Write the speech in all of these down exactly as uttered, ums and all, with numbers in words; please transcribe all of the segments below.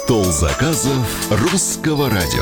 Стол заказов русского радио.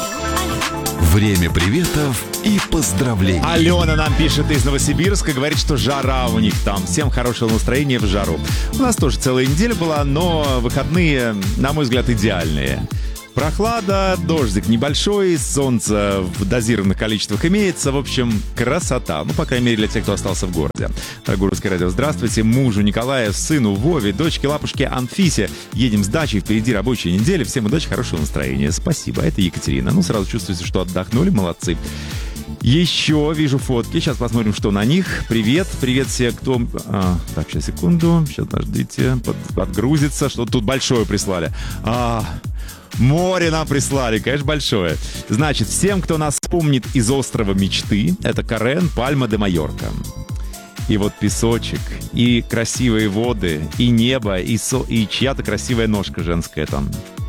Время приветов и поздравлений. Алена нам пишет из Новосибирска, говорит, что жара у них там. Всем хорошего настроения в жару. У нас тоже целая неделя была, но выходные, на мой взгляд, идеальные. Прохлада, дождик небольшой, солнце в дозированных количествах имеется. В общем, красота. Ну, по крайней мере, для тех, кто остался в городе. Дорогое русское радио, здравствуйте. Мужу Николая, сыну Вове, дочке лапушке Анфисе. Едем с дачей, впереди рабочая неделя. Всем удачи, хорошего настроения. Спасибо. Это Екатерина. Ну, сразу чувствуете, что отдохнули. Молодцы. Еще вижу фотки. Сейчас посмотрим, что на них. Привет. Привет все, кто... А, так, сейчас, секунду. Сейчас, подождите. Под, подгрузится. Что тут большое прислали. А... Море нам прислали, конечно, большое. Значит, всем, кто нас помнит из острова мечты, это Карен, Пальма де Майорка. И вот песочек, и красивые воды, и небо, и, со... и чья-то красивая ножка женская там.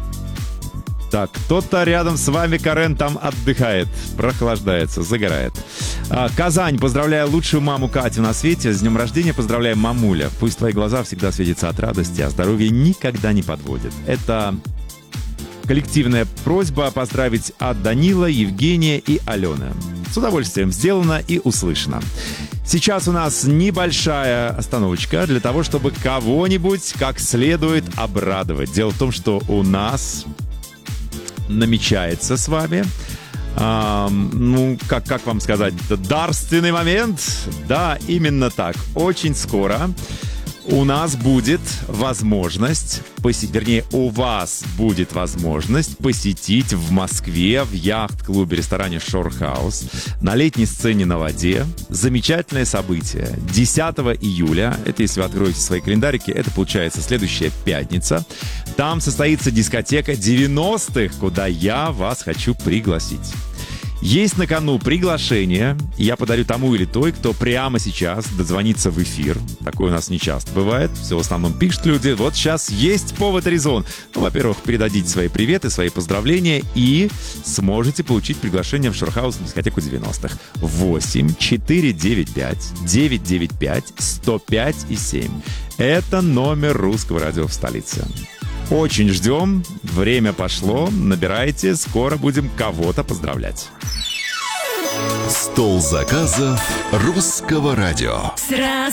Так, кто-то рядом с вами, Карен, там отдыхает, прохлаждается, загорает. А, Казань, поздравляю лучшую маму Катю на свете. С днем рождения поздравляю, мамуля. Пусть твои глаза всегда светятся от радости, а здоровье никогда не подводит. Это... коллективная просьба поздравить от Данила, Евгения и Алены. С удовольствием сделано и услышано. Сейчас у нас небольшая остановочка для того, чтобы кого-нибудь как следует обрадовать. Дело в том, что у нас намечается с вами, э, ну, как, как вам сказать, дарственный момент. Да, именно так. Очень скоро у нас будет возможность, поси... вернее, у вас будет возможность посетить в Москве в яхт-клубе, ресторане Шорхаус на летней сцене на воде замечательное событие. десятого июля, это если вы откроете свои календарики, это получается следующая пятница. Там состоится дискотека девяностых, куда я вас хочу пригласить. Есть на кону приглашение, и я подарю тому или той, кто прямо сейчас дозвонится в эфир. Такое у нас не часто бывает, все в основном пишут люди. Вот сейчас есть повод и резон. Ну, во-первых, передадите свои приветы, свои поздравления и сможете получить приглашение в Шорхаус на дискотеку девяностых. восемь четыре девять пять девять девять пять сто пять и семь. Это номер русского радио в столице. Очень ждем, время пошло, набирайте, скоро будем кого-то поздравлять. Стол заказов русского радио. Сразу